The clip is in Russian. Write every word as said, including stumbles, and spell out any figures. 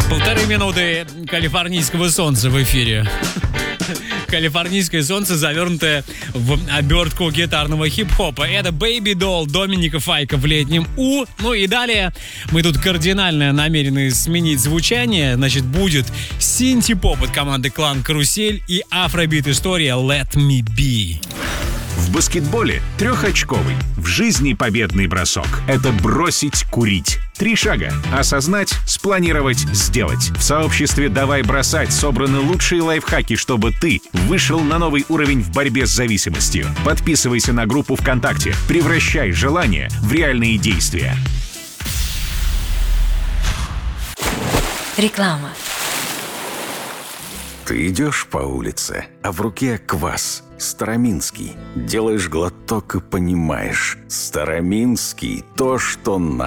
Полторы минуты калифорнийского солнца в эфире. Калифорнийское солнце, завернутое в обертку гитарного хип-хопа. Это Baby Doll Доминика Файка в летнем У. Ну и далее мы тут кардинально намерены сменить звучание. Значит, будет синти-поп от команды Клан Карусель и афробит история Let Me Be. В баскетболе трехочковый, в жизни победный бросок — это бросить курить. Три шага. Осознать, спланировать, сделать. В сообществе «Давай бросать» собраны лучшие лайфхаки, чтобы ты вышел на новый уровень в борьбе с зависимостью. Подписывайся на группу ВКонтакте. Превращай желания в реальные действия. Реклама. Ты идешь по улице, а в руке квас. Староминский. Делаешь глоток и понимаешь. Староминский — то, что надо.